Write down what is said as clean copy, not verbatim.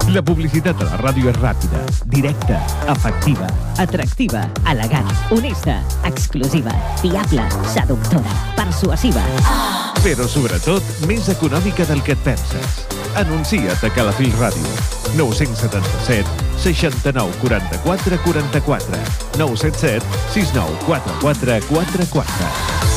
La publicitat a la ràdio és ràpida, directa, efectiva, atractiva, elegant, honesta, exclusiva, fiable, seductora, persuasiva. Però, sobretot, més econòmica del que et penses. Anuncia't a Calafell Ràdio. 977 69 44 44 977 69 44 44.